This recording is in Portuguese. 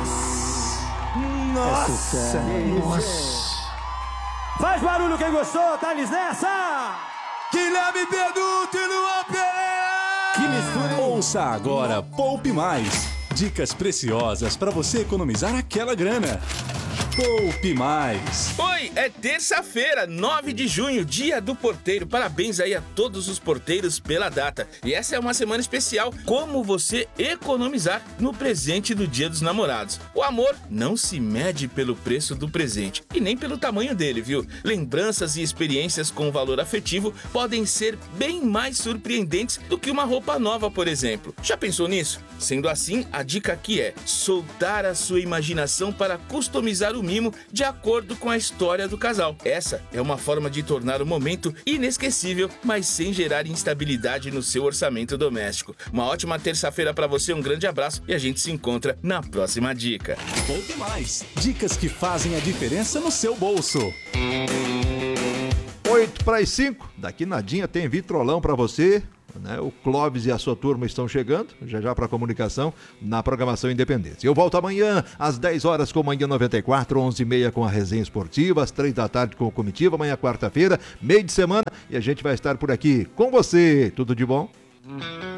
Nossa! Faz barulho quem gostou, Thales nessa! Guilherme Benuto e Luan Pereira! Que mistura, hein? Ouça agora Poupe Mais. Dicas preciosas para você economizar aquela grana. Poupe Mais. Oi, é terça-feira, 9 de junho, dia do porteiro. Parabéns aí a todos os porteiros pela data. E essa é uma semana especial, como você economizar no presente do Dia dos Namorados. O amor não se mede pelo preço do presente e nem pelo tamanho dele, viu? Lembranças e experiências com valor afetivo podem ser bem mais surpreendentes do que uma roupa nova, por exemplo. Já pensou nisso? Sendo assim, a dica aqui é soltar a sua imaginação para customizar o mimo de acordo com a história do casal. Essa é uma forma de tornar o momento inesquecível, mas sem gerar instabilidade no seu orçamento doméstico. Uma ótima terça-feira para você, um grande abraço e a gente se encontra na próxima dica. Poupe Mais. Dicas que fazem a diferença no seu bolso. 8:05, daqui nadinha tem Vitrolão para você. Né? O Clóvis e a sua turma estão chegando, já para a comunicação, na programação Independência. Eu volto amanhã, às 10 horas com Manhã 94, 11h30 com a Resenha Esportiva, às 3 da tarde com o Comitiva, amanhã quarta-feira, meio de semana, e a gente vai estar por aqui com você. Tudo de bom?